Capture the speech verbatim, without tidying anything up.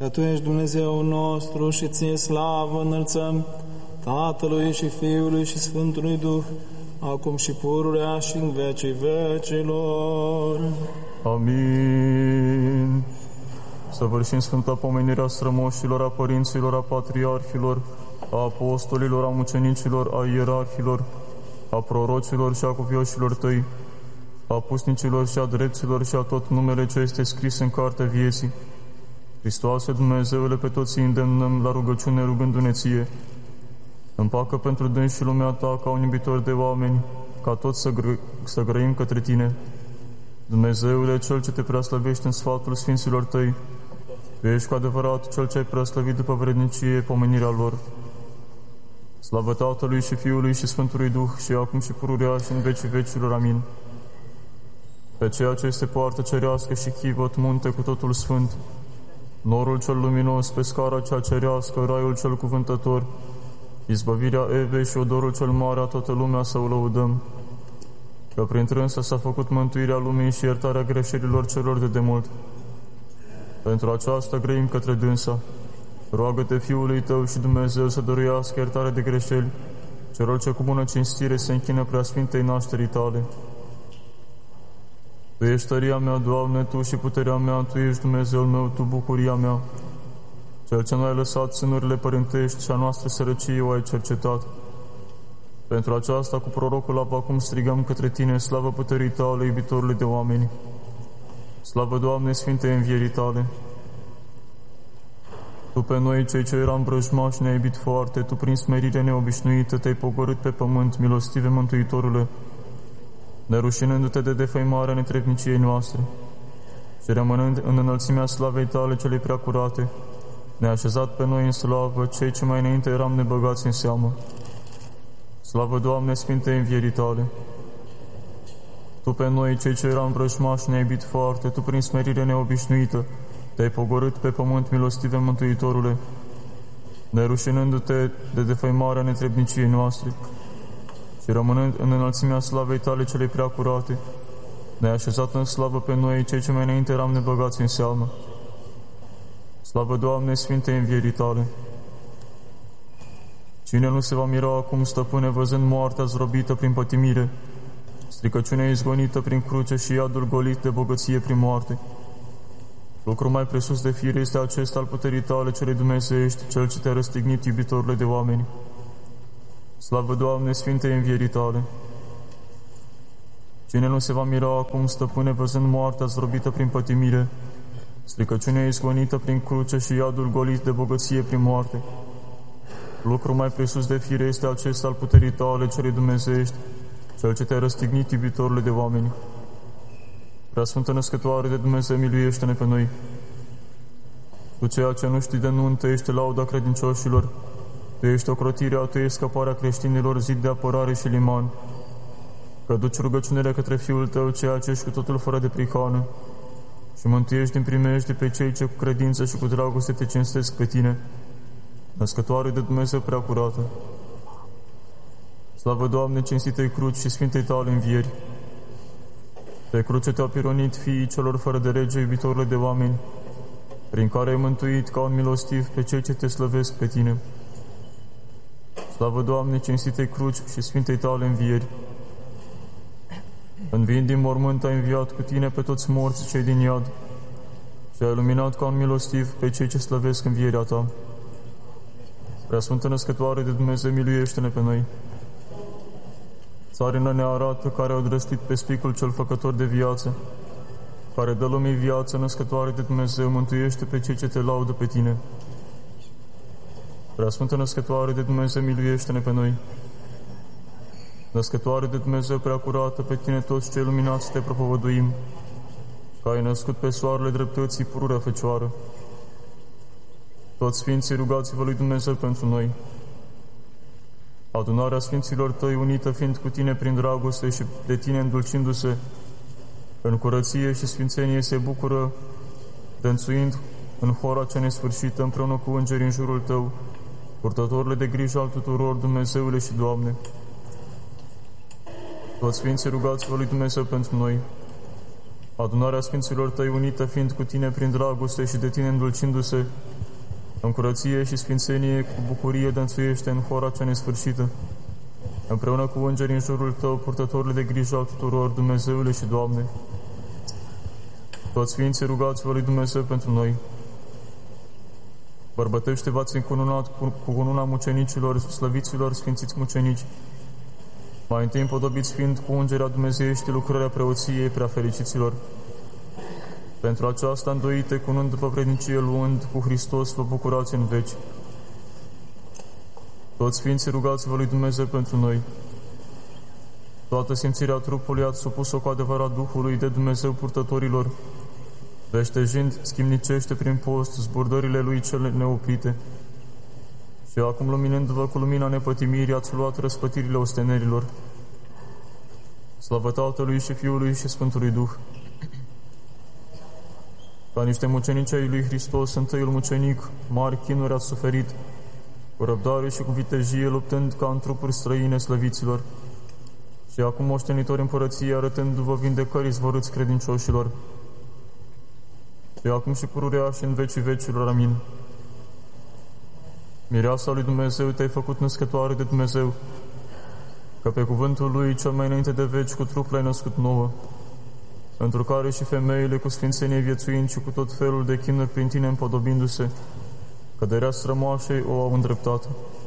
că Tu ești Dumnezeu nostru și Ție slavă înălțăm, Tatălui și Fiului și Sfântului Duh, acum și pururea și în vecii vecilor. Amin. Săvârșim sfânta pomenirea strămoșilor, a părinților, a patriarhilor, a apostolilor, a mucenicilor, a ierarhilor, a prorocilor și a cuvioșilor Tăi, a pusnicilor și a drepților și a tot numele ce este scris în cartea vieții. Hristoase Dumnezeule, pe toți îi îndemnăm la rugăciune rugându-ne Ție. Împacă pentru dânsi și lumea Ta ca un iubitor de oameni, ca toți să, gr- să grăim către Tine. Dumnezeule, Cel ce Te preaslăvești în sfatul Sfinților Tăi, Tu ești cu adevărat Cel ce ai preaslăvit după vrednicie pomenirea lor. Slavă Tatălui și Fiului și Sfântului Duh și acum și pururea și în vecii vecilor. Amin. Pe ceea ce este poartă cerească și chivot, munte cu totul sfânt, norul cel luminos, pe scara cea cerească, raiul cel cuvântător, izbăvirea Evei și odorul cel mare, a toată lumea să o lăudăm, că prin trânsa s-a făcut mântuirea lumii și iertarea greșelilor celor de demult. Pentru aceasta grăim către dânsa. Roagă-te Fiului Tău și Dumnezeu să dăruiască iertare de greșeli celor ce cu bună cinstire se închină preasfintei nașterii Tale. Tu ești tăria mea, Doamne, Tu și puterea mea, Tu ești Dumnezeul meu, Tu bucuria mea. Cel ce nu ai lăsat sânurile părintești și a noastră sărăcie o ai cercetat. Pentru aceasta cu prorocul Abacum strigăm către Tine, slavă puterii Tale, iubitorule de oameni. Slavă, Doamne, Sfinte învierii Tale. Tu pe noi, cei ce eram vrăjmași, ne-ai iubit foarte, Tu prin smerire neobișnuită Te-ai pogorât pe pământ, milostive Mântuitorule, nerușinându-Te de defăimarea netrebniciei noastre și rămânând în înălțimea slavei Tale celei preacurate, ne-a așezat pe noi în slavă, cei ce mai înainte eram nebăgați în seamă. Slavă, Doamne, Sfinte învierii Tale. Tu pe noi, cei ce eram vrăjmași, ne-ai iubit foarte, Tu prin smerire neobișnuită Te-ai pogorât pe pământ, milostive Mântuitorule, nerușinându-Te de defăimarea netrebniciei noastre și rămânând în înălțimea slavei Tale celei preacurate, ne-ai așezat în slavă pe noi, cei ce mai înainte eram nebăgați în seamă. Slavă, Doamne, Sfinte învierii Tale. Cine nu se va mira acum, Stăpâne, văzând moartea zdrobită prin pătimire, stricăciunea izgonită prin cruce și iadul golit de bogăție prin moarte? Lucru mai presus de fire este acesta al puterii Tale cele dumnezeiești, Cel ce Te-a răstignit, iubitorule de oameni. Slavă, Doamne, Sfinte învierii Tale. Cine nu se va mira acum, Stăpâne, văzând moartea zdrobită prin pătimire, stricăciunea izgonită prin cruce și iadul golit de bogăție prin moarte? Lucru mai presus de fire este acesta al puterii Tale cele dumnezeiești, Cel ce Te-a răstignit, iubitorule de oameni. Preasfântă Născătoare de Dumnezeu, miluiește-ne pe noi. Tu, ceea ce nu știi de nuntă, ești lauda credincioșilor, Tu ești ocrotirea, Tu ești scăparea creștinilor, zid de apărare și liman, că duci rugăciunile către Fiul Tău, ceea ce ești cu totul fără de prihană, și mântuiești din primești pe cei ce cu credință și cu dragoste Te cinstesc pe Tine, Născătoare de Dumnezeu preacurată. Slavă, Doamne, cinstitei cruci și Sfintei Tale învieri. Pe cruce Te-au pironit fiii celor fără de lege, iubitorule de oameni, prin care ai mântuit ca un milostiv pe cei ce Te slăvesc pe Tine. Slavă, Doamne, cinstitei cruci și Sfintei Tale învieri. Înviind din mormânt, ai înviat cu Tine pe toți morții cei din iad și ai luminat ca un milostiv pe cei ce slăvesc învierea Ta. Preasfântă Născătoare de Dumnezeu, miluiește-ne pe noi. Țarina ne arată care au drăstit pe spicul cel făcător de viață, care dă lumii viață, Născătoare de Dumnezeu, mântuiește pe cei ce Te laudă pe Tine. Preasfântă Născătoare de Dumnezeu, miluiește-ne pe noi. Născătoare de Dumnezeu preacurată, pe Tine toți cei luminați Te propovăduim, că ai născut pe soarele dreptății pururea Fecioară. Toți Sfinții, rugați-vă lui Dumnezeu pentru noi. Adunarea Sfinților Tăi, unită fiind cu Tine prin dragoste și de Tine îndulcindu-se în curăție și sfințenie, se bucură, dănțuind în hora cea nesfârșită, împreună cu îngerii în jurul Tău, purtătorile de grijă al tuturor, Dumnezeule și Doamne. Toți Sfinții, rugați-vă lui Dumnezeu pentru noi. Adunarea Sfinților Tăi, unită fiind cu Tine prin dragoste și de Tine îndulcindu-se în curăție și sfințenie, cu bucurie dănțuiește în hora cea nesfârșită, împreună cu îngerii în jurul Tău, purtătorul de grijă al tuturor, Dumnezeule și Doamne. Toți Sfinții, rugați-vă lui Dumnezeu pentru noi. Bărbătește, v-ați încununat cu, cu cununa mucenicilor, slăviților, sfințiți mucenici. Mai întâi împodobiți fiind cu ungerea dumnezeiești lucrarea preoției prea fericiților. Pentru aceasta îndoite, cunund după vrednicie luând, cu Hristos vă bucurați în veci. Toți Sfinții, rugați-vă lui Dumnezeu pentru noi. Toată simțirea trupului ați supus-o cu adevărat Duhului de Dumnezeu purtătorilor, veștejind, schimnicește prin post zburdările Lui cele neoprite. Și acum, luminându-vă cu lumina nepătimirii, ați luat răspătirile ostenerilor. Slavă Tatălui și Fiului și Sfântului Duh. Ca niște mucenici ai lui Hristos, întâiul mucenic, mari chinuri ați suferit, cu răbdare și cu vitejie, luptând ca în trupuri străine slăviților. Și acum, moștenitori împărăției, arătându-vă vindecări izvorâți credincioșilor. Și acum și pururea și în vecii vecilor. Amin. Mireasa lui Dumnezeu, te-ai făcut născătoare de Dumnezeu, că pe cuvântul Lui cel mai înainte de veci cu trup l-ai născut nouă, pentru care și femeile cu sfințenie viețuind și cu tot felul de chinuri prin tine împodobindu-se, căderea strămoașei o au îndreptat.